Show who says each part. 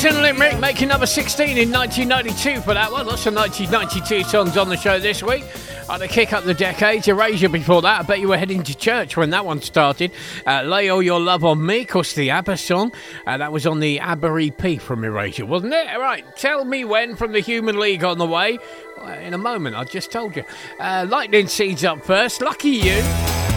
Speaker 1: Jason Limerick making number 16 in 1992 for that one. Lots of 1992 songs on the show this week. To kick up the decades, Erasure before that. I bet you were heading to church when that one started. Lay All Your Love on Me, of course, the ABBA song. That was on the ABBA EP from Erasure, wasn't it? All right, Tell Me When from the Human League on the way. In a moment, I just told you. Lightning Seeds up first. Lucky You.